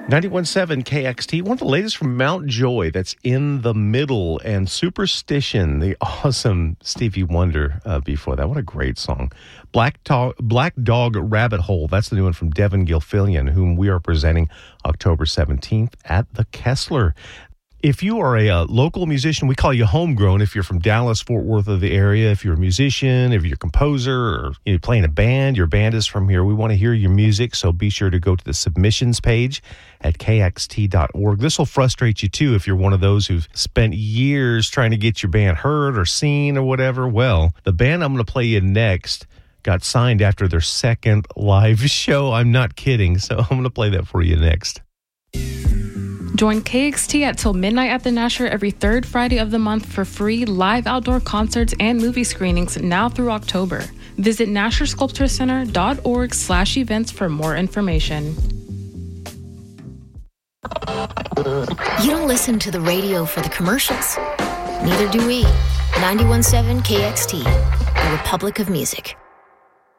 91.7 KXT, one of the latest from Mount Joy, that's In the Middle, and Superstition, the awesome Stevie Wonder before that. What a great song. Black Dog Rabbit Hole, that's the new one from Devin Gilfillian, whom we are presenting October 17th at the Kessler. If you are a local musician, we call you homegrown. If you're from Dallas, Fort Worth of the area, if you're a musician, if you're a composer, or you're playing a band, your band is from here, we want to hear your music, so be sure to go to the submissions page at kxt.org. This will frustrate you, too, if you're one of those who've spent years trying to get your band heard or seen or whatever. Well, the band I'm going to play you next got signed after their second live show. I'm not kidding, so I'm going to play that for you next. Join KXT at Till Midnight at the Nasher every third Friday of the month for free live outdoor concerts and movie screenings now through October. Visit NasherSculptureCenter.org/events for more information. You don't listen to the radio for the commercials. Neither do we. 91.7 KXT, the Republic of Music.